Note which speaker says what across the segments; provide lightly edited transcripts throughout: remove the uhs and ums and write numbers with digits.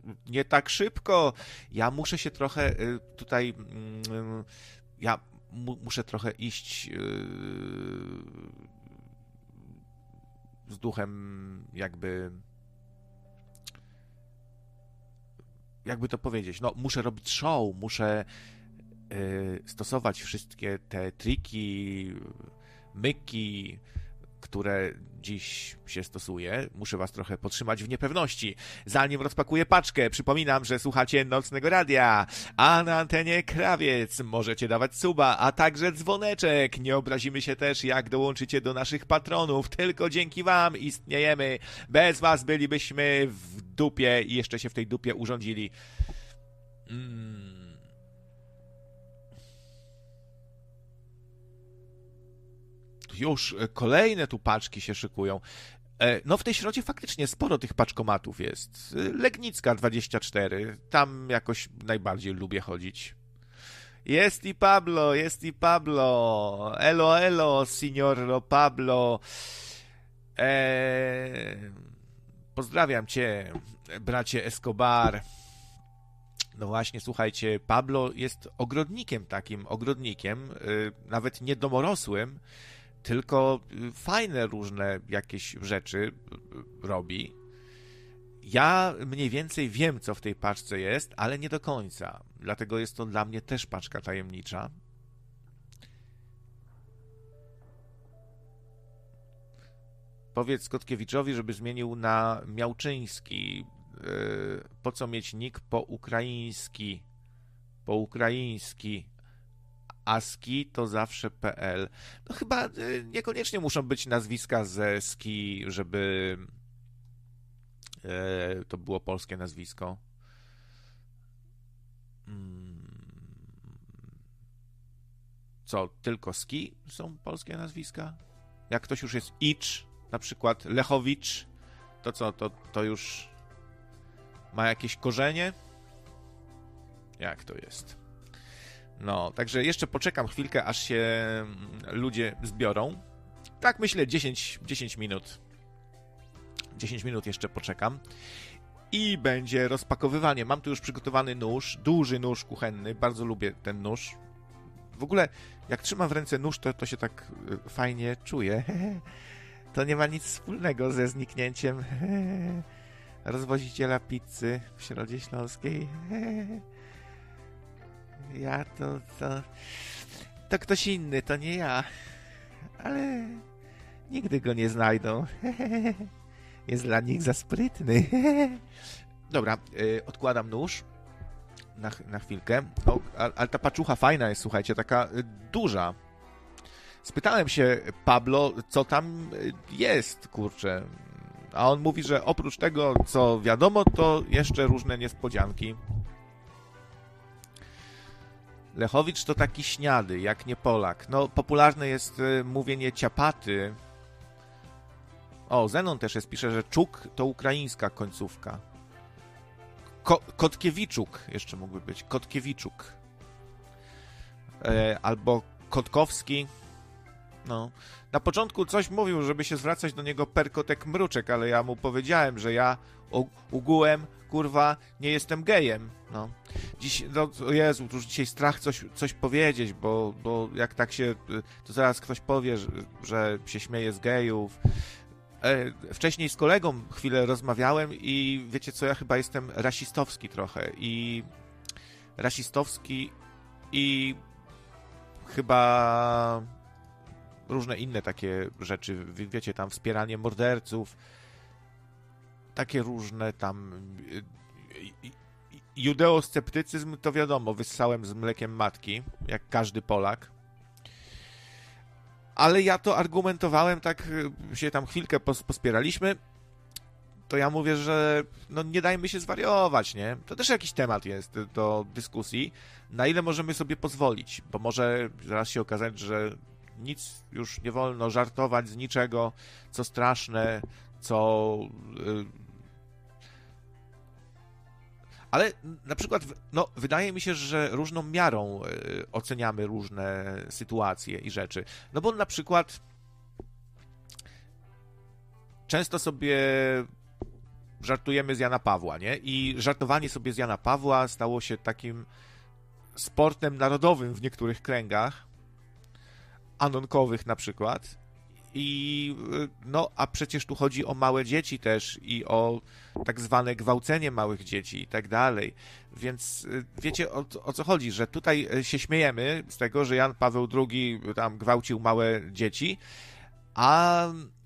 Speaker 1: nie tak szybko. Ja muszę się trochę tutaj... Ja muszę trochę iść z duchem jakby to powiedzieć, no muszę robić show, muszę stosować wszystkie te triki, myki, które dziś się stosuje. Muszę was trochę podtrzymać w niepewności. Zanim rozpakuję paczkę, przypominam, że słuchacie Nocnego Radia, a na antenie Krawiec możecie dawać suba, a także dzwoneczek. Nie obrazimy się też, jak dołączycie do naszych patronów. Tylko dzięki wam istniejemy. Bez was bylibyśmy w dupie i jeszcze się w tej dupie urządzili. Już kolejne tu paczki się szykują. No w tej środzie faktycznie sporo tych paczkomatów jest. Legnicka 24, tam jakoś najbardziej lubię chodzić. Jest i Pablo, jest i Pablo. Elo, elo, signor Pablo. Pozdrawiam cię, bracie Escobar. No właśnie, słuchajcie, Pablo jest takim ogrodnikiem, nawet nie domorosłym, tylko fajne różne jakieś rzeczy robi. Ja mniej więcej wiem, co w tej paczce jest, ale nie do końca. Dlatego jest to dla mnie też paczka tajemnicza. Powiedz Kotkiewiczowi, żeby zmienił na Miałczyński. Po co mieć nick po ukraiński? Po ukraiński. ASCII to zawsze PL. No chyba niekoniecznie muszą być nazwiska ze ski, żeby to było polskie nazwisko. Co, tylko ski są polskie nazwiska? Jak ktoś już jest Icz, na przykład Lechowicz, to co, to już ma jakieś korzenie? Jak to jest? No, także jeszcze poczekam chwilkę, aż się ludzie zbiorą. Tak myślę 10 minut. 10 minut jeszcze poczekam. I będzie rozpakowywanie. Mam tu już przygotowany nóż, duży nóż kuchenny. Bardzo lubię ten nóż. W ogóle, jak trzymam w ręce nóż, to się tak fajnie czuję. To nie ma nic wspólnego ze zniknięciem rozwoziciela pizzy w Środzie Śląskiej. Ja to ktoś inny, to nie ja. Ale nigdy go nie znajdą. Jest dla nich za sprytny. Dobra, odkładam nóż na chwilkę. O, ale ta paczucha fajna jest, słuchajcie, taka duża. Spytałem się Pablo, co tam jest, kurczę. A on mówi, że oprócz tego, co wiadomo, to jeszcze różne niespodzianki. Lechowicz to taki śniady, jak nie Polak. No, popularne jest mówienie ciapaty. O, Zenon też jest, pisze, że Czuk to ukraińska końcówka. Kotkiewiczuk jeszcze mógłby być. Kotkiewiczuk. Albo Kotkowski. No. Na początku coś mówił, żeby się zwracać do niego per kotek mruczek, ale ja mu powiedziałem, że ja ogółem, kurwa, nie jestem gejem. No. Dziś, no, Jezu, już dzisiaj strach coś powiedzieć, bo jak tak się, to zaraz ktoś powie, że się śmieje z gejów. Wcześniej z kolegą chwilę rozmawiałem i wiecie co, ja chyba jestem rasistowski trochę i chyba różne inne takie rzeczy, wiecie, tam wspieranie morderców, takie różne tam judeosceptycyzm, to wiadomo, wyssałem z mlekiem matki, jak każdy Polak. Ale ja to argumentowałem, tak się tam chwilkę pospieraliśmy, to ja mówię, że no nie dajmy się zwariować, nie? To też jakiś temat jest do dyskusji, na ile możemy sobie pozwolić, bo może zaraz się okazać, że nic już nie wolno żartować z niczego, co straszne, co... Ale na przykład, no, wydaje mi się, że różną miarą oceniamy różne sytuacje i rzeczy. No bo na przykład często sobie żartujemy z Jana Pawła, nie? I żartowanie sobie z Jana Pawła stało się takim sportem narodowym w niektórych kręgach, anonkowych na przykład. I no, a przecież tu chodzi o małe dzieci też i o tak zwane gwałcenie małych dzieci i tak dalej. Więc wiecie o co chodzi, że tutaj się śmiejemy z tego, że Jan Paweł II tam gwałcił małe dzieci, a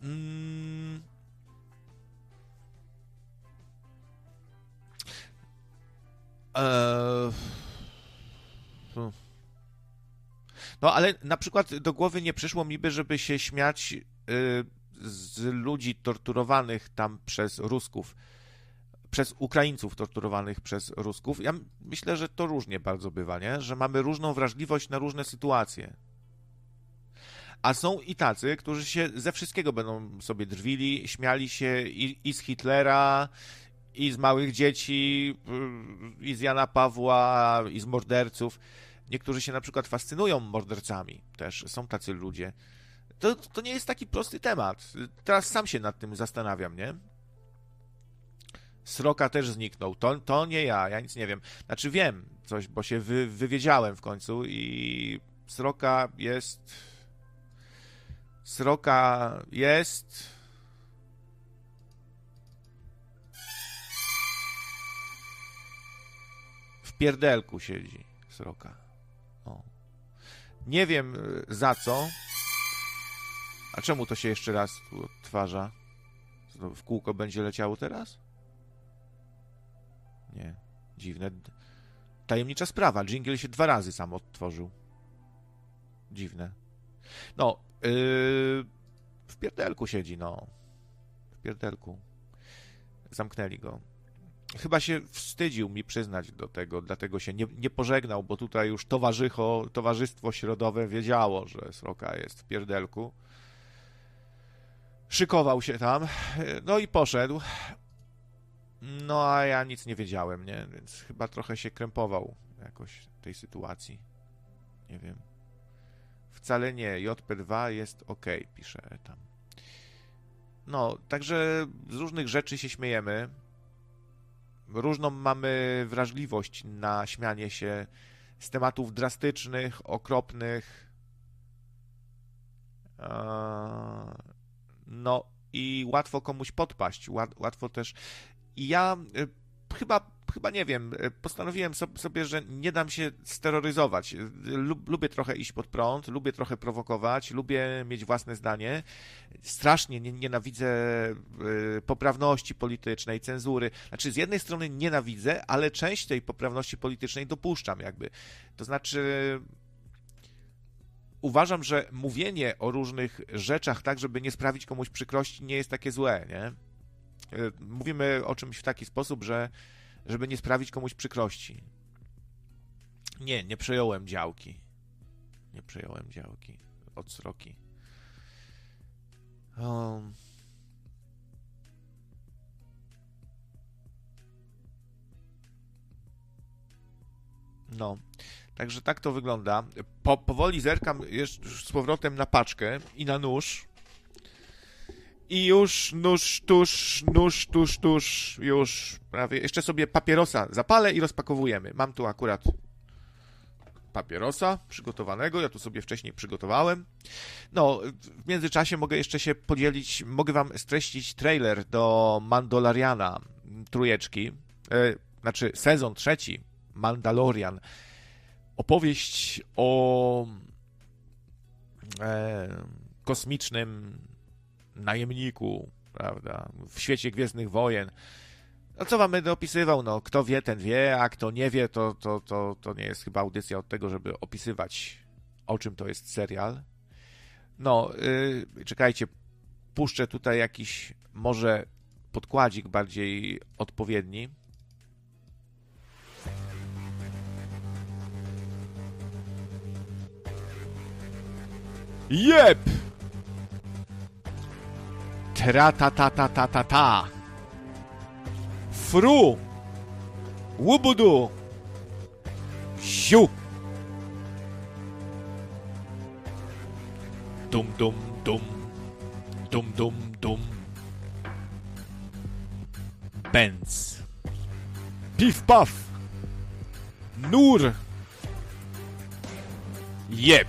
Speaker 1: no ale na przykład do głowy nie przyszło mi by, żeby się śmiać z ludzi torturowanych tam przez Rusków, przez Ukraińców torturowanych przez Rusków. Ja myślę, że to różnie bardzo bywa, nie? Że mamy różną wrażliwość na różne sytuacje. A są i tacy, którzy się ze wszystkiego będą sobie drwili, śmiali się i z Hitlera, i z małych dzieci, i z Jana Pawła, i z morderców. Niektórzy się na przykład fascynują mordercami. Też są tacy ludzie. To nie jest taki prosty temat. Teraz sam się nad tym zastanawiam, nie? Sroka też zniknął. To nie ja nic nie wiem. Znaczy wiem coś, bo się wywiedziałem w końcu i Sroka jest... W pierdelku siedzi Sroka. O. Nie wiem za co. A czemu to się jeszcze raz tu odtwarza? W kółko będzie leciało teraz? Nie. Dziwne. Tajemnicza sprawa. Dżingiel się 2 razy sam odtworzył. Dziwne. No. W pierdelku siedzi, no. W pierdelku. Zamknęli go. Chyba się wstydził mi przyznać do tego, dlatego się nie pożegnał, bo tutaj już towarzystwo środowe wiedziało, że Sroka jest w pierdelku. Szykował się tam, no i poszedł. No a ja nic nie wiedziałem, nie? Więc chyba trochę się krępował jakoś w tej sytuacji. Nie wiem. Wcale nie. JP2 jest ok, pisze tam. No, także z różnych rzeczy się śmiejemy. Różną mamy wrażliwość na śmianie się z tematów drastycznych, okropnych. No i łatwo komuś podpaść. Łatwo też. I ja chyba nie wiem, postanowiłem sobie, że nie dam się steroryzować. Lubię trochę iść pod prąd, lubię trochę prowokować, lubię mieć własne zdanie. Strasznie nienawidzę poprawności politycznej, cenzury. Znaczy, z jednej strony nienawidzę, ale część tej poprawności politycznej dopuszczam jakby. To znaczy... Uważam, że mówienie o różnych rzeczach tak, żeby nie sprawić komuś przykrości, nie jest takie złe, nie? Mówimy o czymś w taki sposób, żeby nie sprawić komuś przykrości. Nie przejąłem działki. Nie przejąłem działki od Sroki. No, także tak to wygląda. Powoli zerkam już z powrotem na paczkę i na nóż. I już nóż tuż, już prawie. Jeszcze sobie papierosa zapalę i rozpakowujemy. Mam tu akurat papierosa przygotowanego, ja tu sobie wcześniej przygotowałem. No, w międzyczasie mogę jeszcze się podzielić, mogę wam streścić trailer do Mandaloriana trójeczki, znaczy sezon 3 Mandalorian. Opowieść o kosmicznym najemniku, prawda, w świecie Gwiezdnych Wojen. No co wam będę opisywał? No, kto wie, ten wie, a kto nie wie, to nie jest chyba audycja od tego, żeby opisywać, o czym to jest serial. No, czekajcie, puszczę tutaj jakiś może podkładzik bardziej odpowiedni. Jep! Tra-ta-ta-ta-ta-ta-ta! Fru! Łubudu! Ziu! Dum dum dum. Dum dum dum. Benz. Pif paf. Nur. Jeb.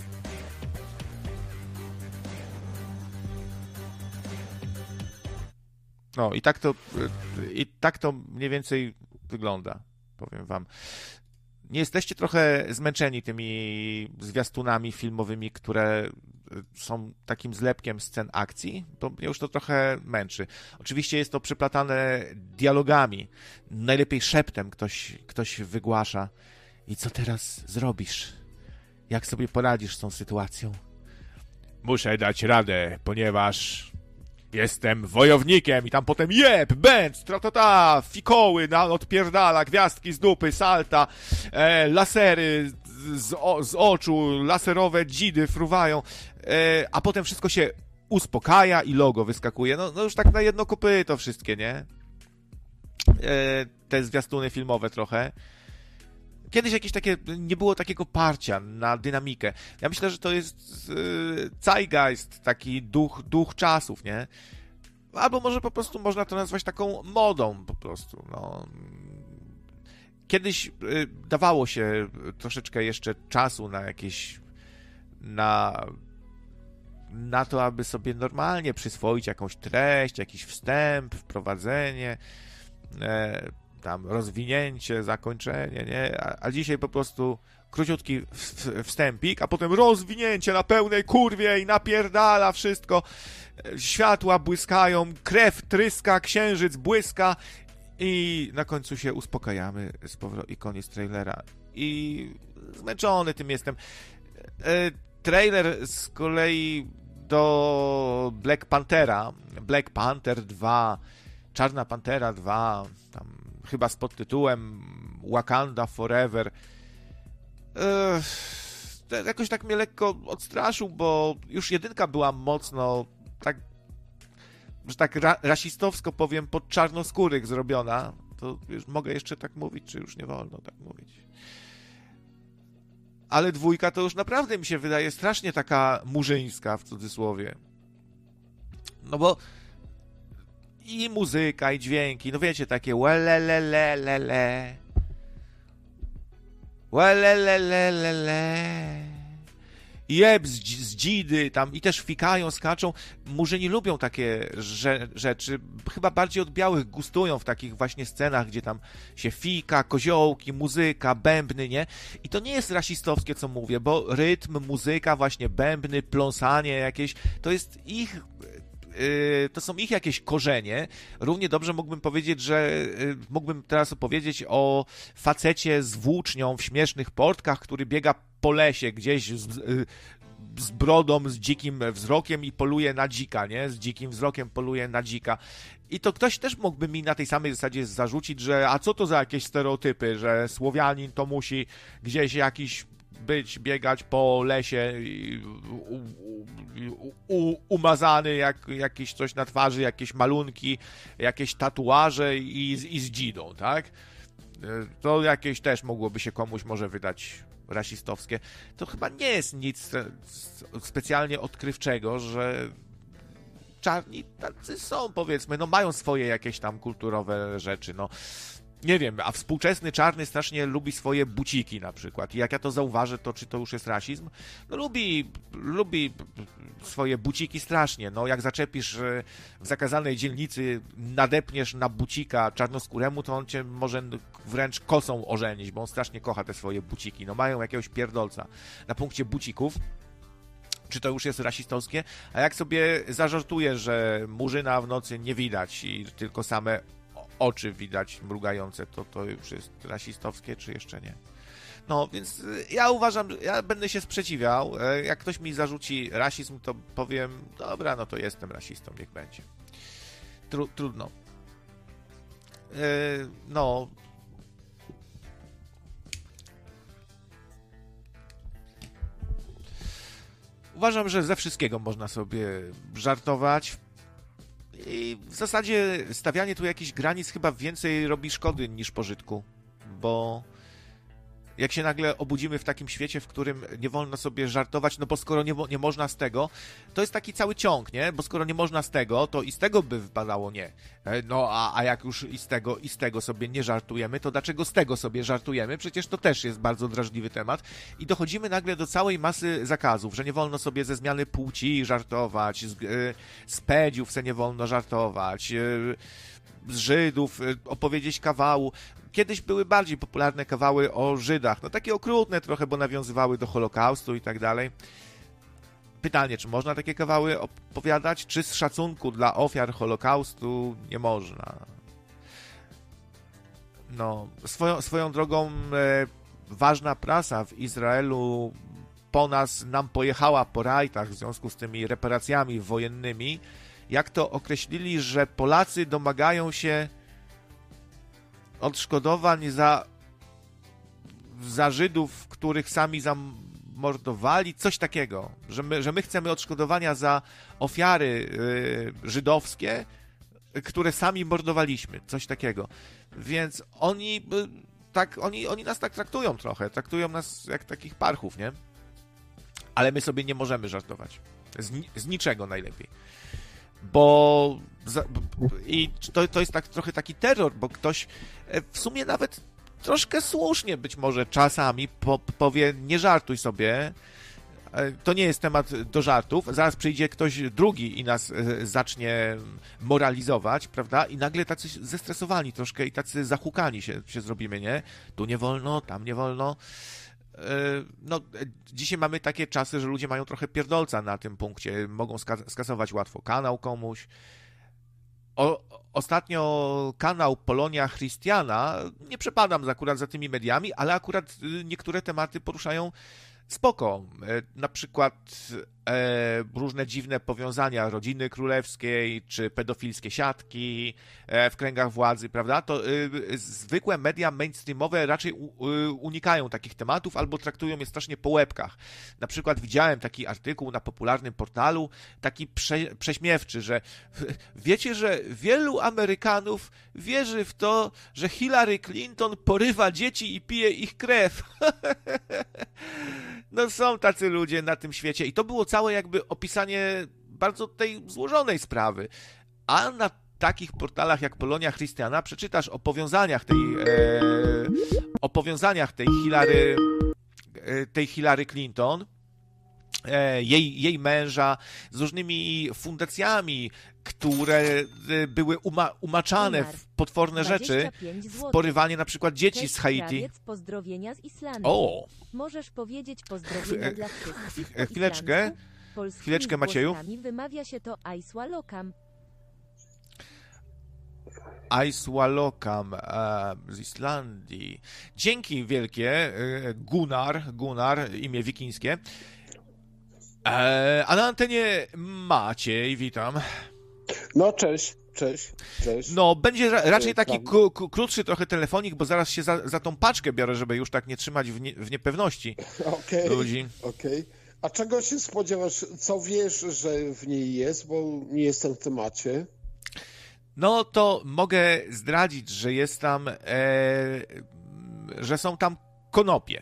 Speaker 1: No i tak to mniej więcej wygląda, powiem wam. Nie jesteście trochę zmęczeni tymi zwiastunami filmowymi, które są takim zlepkiem scen akcji? To mnie już to trochę męczy. Oczywiście jest to przeplatane dialogami. Najlepiej szeptem ktoś wygłasza. I co teraz zrobisz? Jak sobie poradzisz z tą sytuacją? Muszę dać radę, ponieważ jestem wojownikiem i tam potem jeb, bęc, tra-ta-ta, fikoły, odpierdala, gwiazdki z dupy, salta, lasery z oczu, laserowe dzidy fruwają, a potem wszystko się uspokaja i logo wyskakuje. No już tak na jedno kopyto wszystkie, nie? Te zwiastuny filmowe trochę. Kiedyś jakieś takie, nie było takiego parcia na dynamikę. Ja myślę, że to jest zeitgeist, taki duch czasów, nie? Albo może po prostu można to nazwać taką modą po prostu, no. Kiedyś dawało się troszeczkę jeszcze czasu na jakieś, na to, aby sobie normalnie przyswoić jakąś treść, jakiś wstęp, wprowadzenie, tam rozwinięcie, zakończenie, nie? A dzisiaj po prostu króciutki wstępik, a potem rozwinięcie na pełnej kurwie i napierdala wszystko. Światła błyskają, krew tryska, księżyc błyska i na końcu się uspokajamy z powrotem i koniec trailera. I zmęczony tym jestem. Trailer z kolei do Black Panther 2, Czarna Pantera 2, tam chyba z podtytułem Wakanda Forever. Jakoś tak mnie lekko odstraszył, bo już jedynka była mocno tak, że tak rasistowsko powiem, pod czarnoskórych zrobiona. To już mogę jeszcze tak mówić, czy już nie wolno tak mówić. Ale dwójka to już naprawdę mi się wydaje strasznie taka murzyńska, w cudzysłowie. No bo i muzyka, i dźwięki, no wiecie, takie łelelelelele, łelelelelele, jeb z dzidy tam i też fikają, skaczą. Murzyni lubią takie rzeczy, chyba bardziej od białych gustują w takich właśnie scenach, gdzie tam się fika, koziołki, muzyka, bębny, nie? I to nie jest rasistowskie, co mówię, bo rytm, muzyka, właśnie bębny, pląsanie jakieś, to jest ich... To są ich jakieś korzenie. Równie dobrze mógłbym powiedzieć, że mógłbym teraz opowiedzieć o facecie z włócznią w śmiesznych portkach, który biega po lesie gdzieś z brodą, z dzikim wzrokiem i poluje na dzika, nie? Z dzikim wzrokiem poluje na dzika. I to ktoś też mógłby mi na tej samej zasadzie zarzucić, że a co to za jakieś stereotypy, że Słowianin to musi gdzieś jakiś biegać po lesie umazany, jakieś coś na twarzy, jakieś malunki, jakieś tatuaże i z dzidą, tak? To jakieś też mogłoby się komuś może wydać rasistowskie. To chyba nie jest nic specjalnie odkrywczego, że czarni tacy są, powiedzmy, no mają swoje jakieś tam kulturowe rzeczy, no. Nie wiem, a współczesny czarny strasznie lubi swoje buciki na przykład. I jak ja to zauważę, to czy to już jest rasizm? No lubi swoje buciki strasznie. No jak zaczepisz w zakazanej dzielnicy, nadepniesz na bucika czarnoskóremu, to on cię może wręcz kosą ożenić, bo on strasznie kocha te swoje buciki. No mają jakiegoś pierdolca na punkcie bucików. Czy to już jest rasistowskie? A jak sobie zażartuję, że murzyna w nocy nie widać i tylko same oczy widać mrugające, to już jest rasistowskie, czy jeszcze nie? No, więc ja uważam, ja będę się sprzeciwiał. Jak ktoś mi zarzuci rasizm, to powiem, dobra, no to jestem rasistą, niech będzie. Trudno. No. Uważam, że ze wszystkiego można sobie żartować. I w zasadzie stawianie tu jakichś granic chyba więcej robi szkody niż pożytku, bo jak się nagle obudzimy w takim świecie, w którym nie wolno sobie żartować, no bo skoro nie można z tego, to jest taki cały ciąg, nie? Bo skoro nie można z tego, to i z tego by wypadało nie. No a jak już i z tego sobie nie żartujemy, to dlaczego z tego sobie żartujemy? Przecież to też jest bardzo drażliwy temat. I dochodzimy nagle do całej masy zakazów, że nie wolno sobie ze zmiany płci żartować, z pędziów se nie wolno żartować, z Żydów opowiedzieć kawału. Kiedyś były bardziej popularne kawały o Żydach, no takie okrutne trochę, bo nawiązywały do Holokaustu i tak dalej. Pytanie, czy można takie kawały opowiadać, czy z szacunku dla ofiar Holokaustu nie można? No, swoją drogą ważna prasa w Izraelu nam pojechała po rajtach w związku z tymi reparacjami wojennymi, jak to określili, że Polacy domagają się odszkodowań za Żydów, których sami zamordowali, coś takiego, że my chcemy odszkodowania za ofiary żydowskie, które sami mordowaliśmy, coś takiego. Więc oni nas tak traktują nas jak takich parchów, nie? Ale my sobie nie możemy żartować. Z niczego najlepiej. I to jest tak trochę taki terror, bo ktoś w sumie nawet troszkę słusznie być może czasami powie, nie żartuj sobie, to nie jest temat do żartów, zaraz przyjdzie ktoś drugi i nas zacznie moralizować, prawda? I nagle tacy zestresowani troszkę i tacy zahukani się zrobimy, nie? Tu nie wolno, tam nie wolno. No, dzisiaj mamy takie czasy, że ludzie mają trochę pierdolca na tym punkcie. Mogą skasować łatwo kanał komuś. Ostatnio kanał Polonia Christiana, nie przepadam akurat za tymi mediami, ale akurat niektóre tematy poruszają spoko. Na przykład różne dziwne powiązania rodziny królewskiej, czy pedofilskie siatki w kręgach władzy, prawda? To zwykłe media mainstreamowe raczej unikają takich tematów albo traktują je strasznie po łebkach. Na przykład widziałem taki artykuł na popularnym portalu, taki prześmiewczy, że wiecie, że wielu Amerykanów wierzy w to, że Hillary Clinton porywa dzieci i pije ich krew. No są tacy ludzie na tym świecie i to było całe jakby opisanie bardzo tej złożonej sprawy. A na takich portalach jak Polonia Christiana przeczytasz o powiązaniach tej Hillary Clinton, jej męża z różnymi fundacjami, które były umaczane w potworne rzeczy, w porywanie na przykład dzieci z Haiti.
Speaker 2: Pozdrowienia z Islandii.
Speaker 1: O!
Speaker 2: Możesz powiedzieć pozdrowienia dla wszystkich.
Speaker 1: Chwileczkę, Macieju.
Speaker 2: Wymawia się to Aiswalokam.
Speaker 1: Aiswalokam z Islandii. Dzięki wielkie, Gunnar, imię wikińskie. A na antenie Maciej, witam.
Speaker 3: No, cześć.
Speaker 1: No, będzie raczej taki krótszy trochę telefonik, bo zaraz się za tą paczkę biorę, żeby już tak nie trzymać w niepewności ludzi.
Speaker 3: Okej. A czego się spodziewasz? Co wiesz, że w niej jest, bo nie jestem w temacie?
Speaker 1: No, to mogę zdradzić, że jest tam, że są tam konopie.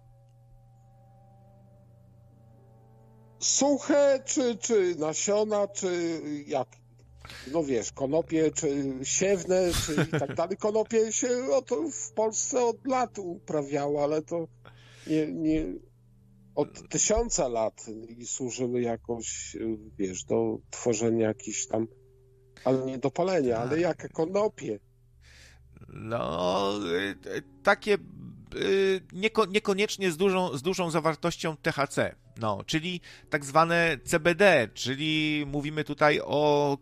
Speaker 3: Suche, czy nasiona, czy jak? No wiesz, konopie, czy siewne, czy i tak dalej. Konopie się w Polsce od lat uprawiało, ale to nie od 1000 lat i służyły jakoś, wiesz, do tworzenia jakichś tam, ale nie do palenia, ale jakie konopie.
Speaker 1: No, takie niekoniecznie z dużą zawartością THC, no, czyli tak zwane CBD, czyli mówimy tutaj o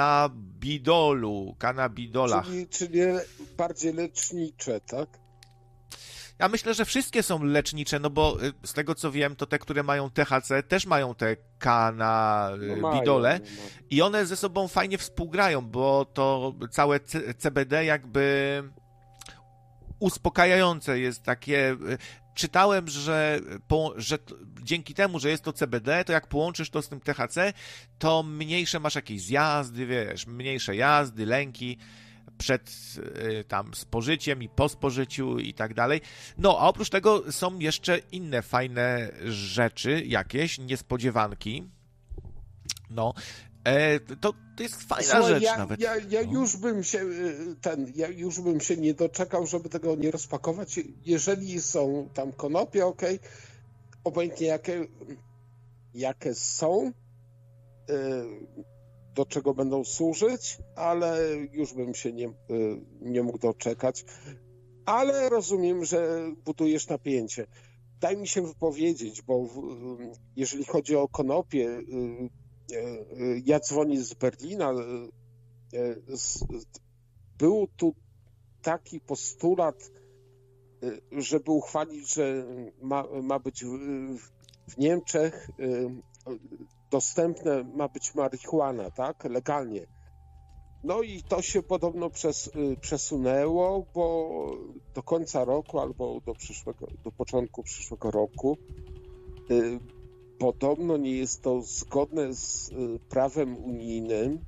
Speaker 1: kanabidolach.
Speaker 3: Czyli bardziej lecznicze, tak?
Speaker 1: Ja myślę, że wszystkie są lecznicze, no bo z tego co wiem, to te, które mają THC, też mają te kanabidole i one ze sobą fajnie współgrają, bo to całe CBD jakby uspokajające jest takie. Czytałem, że dzięki temu, że jest to CBD, to jak połączysz to z tym THC, to mniejsze masz jakieś zjazdy, wiesz, mniejsze jazdy, lęki. przed tam spożyciem i po spożyciu i tak dalej. No, a oprócz tego są jeszcze inne fajne rzeczy, jakieś niespodziewanki. No, to jest fajna rzecz nawet.
Speaker 3: Ja już bym się nie doczekał, żeby tego nie rozpakować. Jeżeli są tam konopie, okej, obojętnie jakie są, do czego będą służyć, ale już bym się nie mógł doczekać. Ale rozumiem, że budujesz napięcie. Daj mi się wypowiedzieć, bo jeżeli chodzi o konopie, ja dzwonię z Berlina. Był tu taki postulat, żeby uchwalić, że ma być w Niemczech dostępne, ma być marihuana, tak, legalnie. No i to się podobno przesunęło, bo do końca roku albo do początku przyszłego roku podobno nie jest to zgodne z prawem unijnym.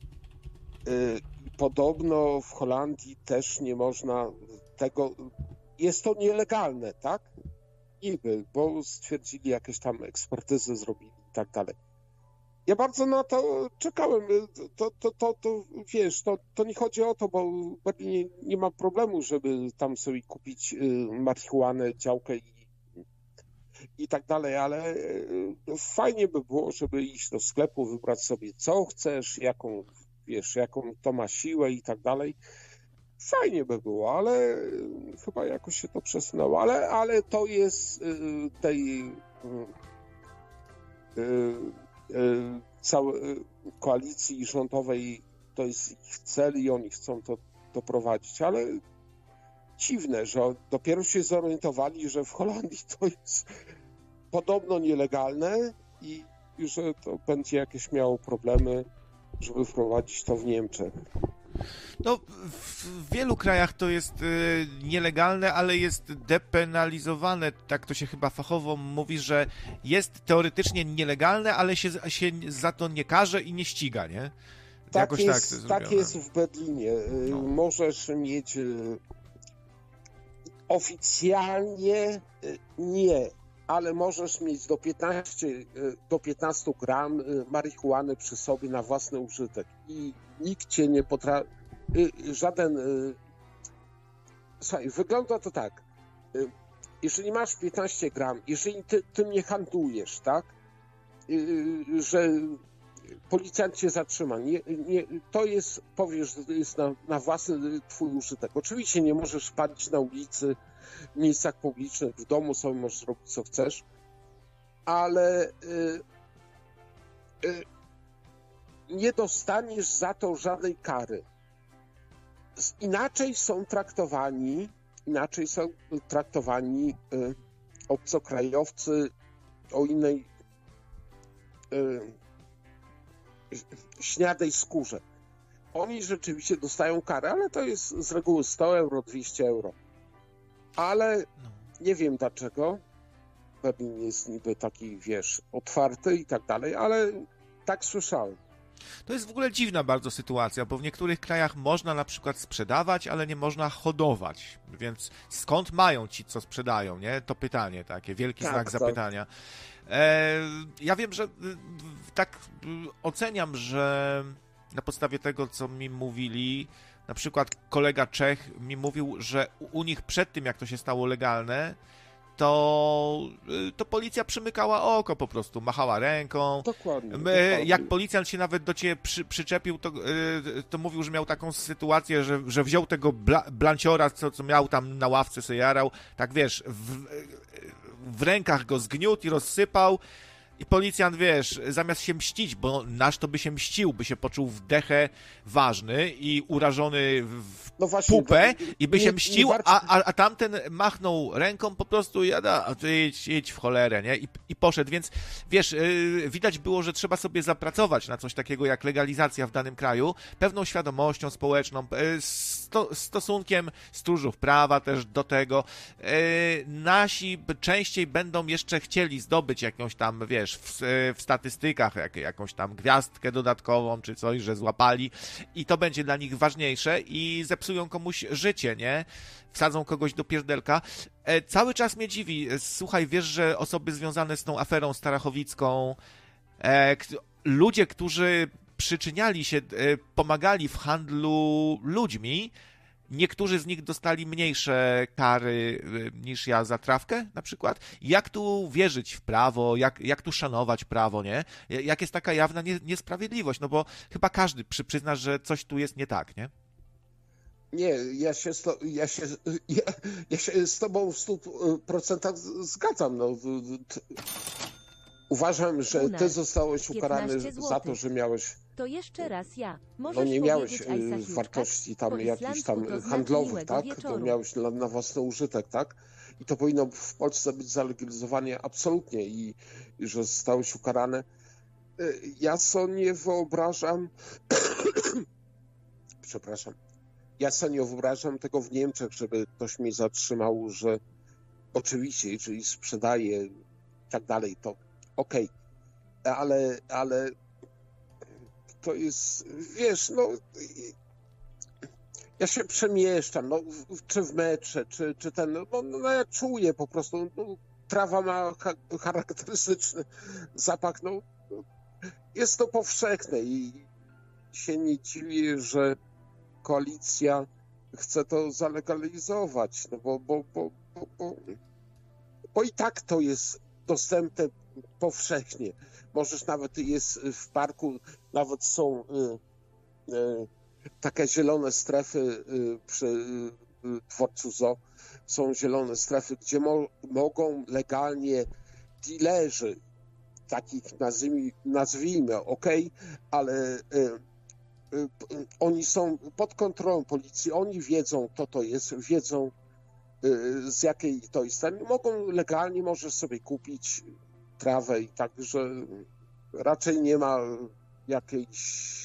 Speaker 3: Podobno w Holandii też nie można tego, jest to nielegalne, tak? Niby, bo stwierdzili, jakieś tam ekspertyzy zrobili i tak dalej. Ja bardzo na to czekałem. Wiesz, to nie chodzi o to, bo w Berlinie nie ma problemu, żeby tam sobie kupić marihuanę, działkę i tak dalej, ale fajnie by było, żeby iść do sklepu, wybrać sobie co chcesz, jaką to ma siłę i tak dalej. Fajnie by było, ale chyba jakoś się to przesunęło, ale to jest tej całej koalicji rządowej, to jest ich cel i oni chcą to doprowadzić, ale dziwne, że dopiero się zorientowali, że w Holandii to jest podobno nielegalne i że to będzie jakieś miało problemy, żeby wprowadzić to w Niemczech.
Speaker 1: No, w wielu krajach to jest nielegalne, ale jest depenalizowane, tak to się chyba fachowo mówi, że jest teoretycznie nielegalne, ale się za to nie karze i nie ściga, nie?
Speaker 3: Tak jest w Berlinie. No. Możesz mieć oficjalnie nie, ale możesz mieć do 15 gram marihuany przy sobie na własny użytek i nikt cię nie potrafi, żaden... Słuchaj, wygląda to tak, jeżeli masz 15 gram, jeżeli ty nie handlujesz, tak, że policjant cię zatrzyma, to jest, powiesz, że to jest na własny twój użytek. Oczywiście nie możesz palić na ulicy, w miejscach publicznych, w domu sobie możesz robić co chcesz, ale nie dostaniesz za to żadnej kary. Inaczej są traktowani obcokrajowcy o innej śniadej skórze. Oni rzeczywiście dostają karę, ale to jest z reguły 100 euro, 200 euro. Ale nie wiem dlaczego. Berlin jest niby taki, wiesz, otwarty i tak dalej, ale tak słyszałem.
Speaker 1: To jest w ogóle dziwna bardzo sytuacja, bo w niektórych krajach można na przykład sprzedawać, ale nie można hodować. Więc skąd mają ci, co sprzedają, nie? To pytanie takie, wielki znak zapytania. Ja wiem, że tak oceniam, że na podstawie tego, co mi mówili, na przykład kolega Czech mi mówił, że u nich przed tym, jak to się stało legalne, to policja przymykała oko po prostu, machała ręką.
Speaker 3: Dokładnie.
Speaker 1: Jak policjant się nawet do ciebie przyczepił, to mówił, że miał taką sytuację, że wziął tego blanciora, co miał tam na ławce, sobie jarał, tak wiesz, w rękach go zgniótł i rozsypał. I policjant, wiesz, zamiast się mścić, bo nasz to by się mścił, by się poczuł w dechę ważny i urażony w pupę i by się mścił, a tamten machnął ręką po prostu jada, a ty idź w cholerę, nie? I poszedł, więc wiesz, widać było, że trzeba sobie zapracować na coś takiego jak legalizacja w danym kraju, pewną świadomością społeczną, stosunkiem stróżów prawa też do tego. Nasi częściej będą jeszcze chcieli zdobyć jakąś tam, wiesz, wiesz, w statystykach jakąś tam gwiazdkę dodatkową, czy coś, że złapali i to będzie dla nich ważniejsze i zepsują komuś życie, nie? Wsadzą kogoś do pierdelka. Cały czas mnie dziwi. Słuchaj, wiesz, że osoby związane z tą aferą starachowicką, ludzie, którzy przyczyniali się, pomagali w handlu ludźmi, niektórzy z nich dostali mniejsze kary niż ja za trawkę na przykład. Jak tu wierzyć w prawo, jak tu szanować prawo, nie? Jak jest taka jawna niesprawiedliwość, no bo chyba każdy przyzna, że coś tu jest nie tak, nie?
Speaker 3: Nie, ja się z tobą w 100% zgadzam. No. Uważam, że ty zostałeś ukarany
Speaker 2: 15
Speaker 3: za to, że miałeś,
Speaker 2: To jeszcze raz ja. Możesz
Speaker 3: no nie miałeś
Speaker 2: powiedzieć Ajsa
Speaker 3: wartości
Speaker 2: po
Speaker 3: tam jakichś
Speaker 2: islamsku
Speaker 3: tam
Speaker 2: to znak
Speaker 3: handlowych,
Speaker 2: miłego
Speaker 3: tak? To
Speaker 2: wieczoru.
Speaker 3: miałeś na własny użytek, tak? I to powinno w Polsce być zalegalizowane absolutnie i że zostałeś ukarany. Ja sobie nie wyobrażam, przepraszam, ja sobie nie wyobrażam tego w Niemczech, żeby ktoś mnie zatrzymał, że oczywiście, jeżeli sprzedaje i tak dalej, to okej. Ale to jest, wiesz, no ja się przemieszczam, no, czy w metrze, czy ten, no ja czuję po prostu, no, trawa ma charakterystyczny zapach, no jest to powszechne i się nie dziwię, że koalicja chce to zalegalizować, no bo i tak to jest dostępne powszechnie. Możesz nawet jest w parku, nawet są takie zielone strefy przy dworcu Zoo, są zielone strefy, gdzie mogą legalnie dealerzy, takich nazwijmy, ale oni są pod kontrolą policji, oni wiedzą, kto to jest, wiedzą z jakiej to jest. Mogą legalnie, możesz sobie kupić trawę i tak, że raczej nie ma jakiejś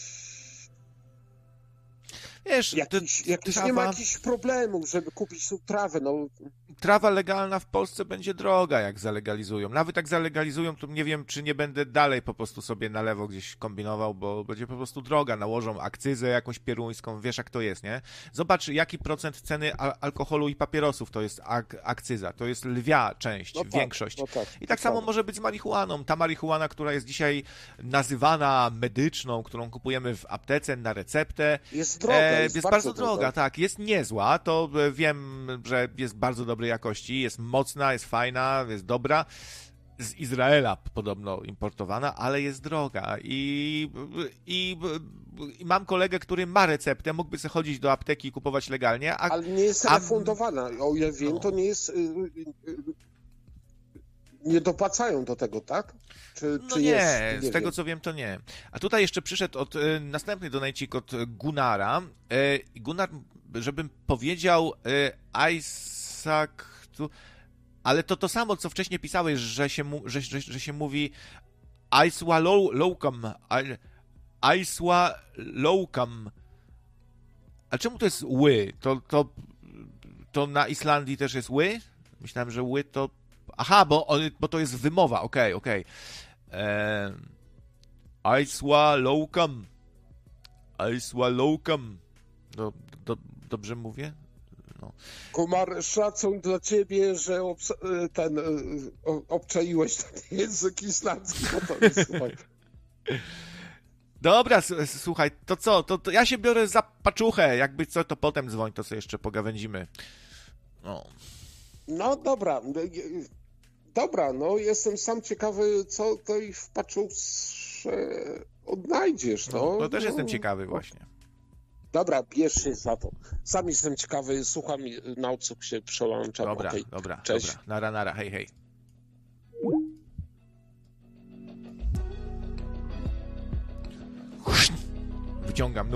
Speaker 1: Wiesz,
Speaker 3: nie ma jakichś problemów, żeby kupić tą trawę. No.
Speaker 1: Trawa legalna w Polsce będzie droga, jak zalegalizują. Nawet jak zalegalizują, to nie wiem, czy nie będę dalej po prostu sobie na lewo gdzieś kombinował, bo będzie po prostu droga. Nałożą akcyzę jakąś pieruńską, wiesz jak to jest, nie? Zobacz, jaki procent ceny alkoholu i papierosów to jest akcyza. To jest lwia część,
Speaker 3: No tak,
Speaker 1: większość.
Speaker 3: no tak,
Speaker 1: I tak samo może być z marihuaną. Ta marihuana, która jest dzisiaj nazywana medyczną, którą kupujemy w aptece na receptę,
Speaker 3: jest droga.
Speaker 1: Jest bardzo droga, tak. Jest niezła, to wiem, że jest bardzo dobrej jakości, jest mocna, jest fajna, jest dobra. Z Izraela podobno importowana, ale jest droga. I mam kolegę, który ma receptę, mógłby sobie chodzić do apteki i kupować legalnie.
Speaker 3: Ale nie jest refundowana. O ile wiem,
Speaker 1: no.
Speaker 3: To nie jest... Nie dopłacają do tego, tak? Czy
Speaker 1: nie,
Speaker 3: jest?
Speaker 1: Z tego co wiem, to nie. A tutaj jeszcze przyszedł następny donajcik od Gunnara. Gunnar, żebym powiedział Isaac... Ale to samo, co wcześniej pisałeś, że się mówi Aiswa Lowcam. Aiswa Lowcam. A czemu to jest ły? To na Islandii też jest ły? Myślałem, że ły to... Aha, bo to jest wymowa, okej. Aiswa Lowcam. Aiswa Lowcam. Dobrze mówię? No.
Speaker 3: Kumar, szacun dla ciebie, że obczaiłeś ten język islandzki. To jest super.
Speaker 1: Dobra, słuchaj, to co? To ja się biorę za paczuchę. Jakby co, to potem dzwoń, to sobie jeszcze pogawędzimy.
Speaker 3: No dobra. Dobra, no jestem sam ciekawy, co tutaj w paczuszce odnajdziesz.
Speaker 1: No też jestem ciekawy właśnie.
Speaker 3: Dobra, bierz się za to. Sam jestem ciekawy, słucham, na odsłuch się przełączam.
Speaker 1: Dobra,
Speaker 3: cześć.
Speaker 1: Dobra. Nara, hej. Wyciągam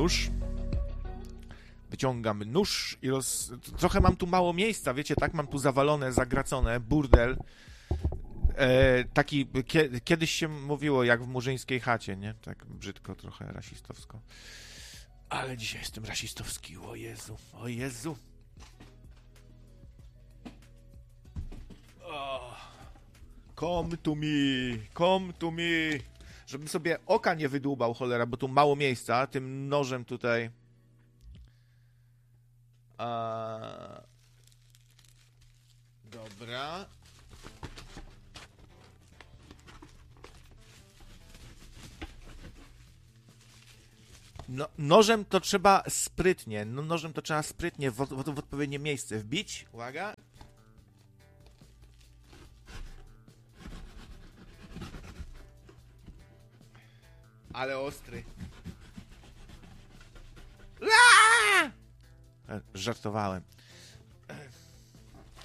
Speaker 1: nóż i trochę mam tu mało miejsca, wiecie, tak? Mam tu zawalone, zagracone, burdel. Taki, kiedyś się mówiło jak w murzyńskiej chacie, nie? Tak brzydko, trochę rasistowsko. Ale dzisiaj jestem rasistowski, o Jezu. Come to me, come to me. Żebym sobie oka nie wydłubał, cholera, bo tu mało miejsca, tym nożem tutaj. Dobra. No, nożem to trzeba sprytnie. No, nożem to trzeba sprytnie w odpowiednie miejsce wbić. Uwaga. Ale ostry. Żartowałem.